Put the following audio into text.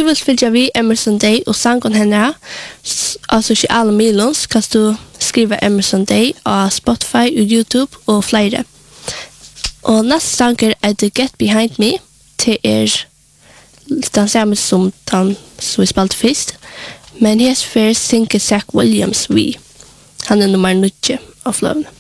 vill följa vi Emerson Day och sangon henne av sociala medier kan du skriva Emerson Day på Spotify och YouTube och flere. Og nästa sang är Get Behind Me till den samme som den som vi spalt först. Men här för synker Zach Williams vi. Han är nummer 9 av flöven.